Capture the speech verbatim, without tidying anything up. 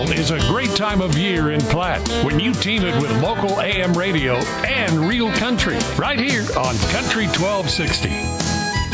Fall is a great time of year in Platte when you team it with local A M radio and real country right here on Country twelve sixty.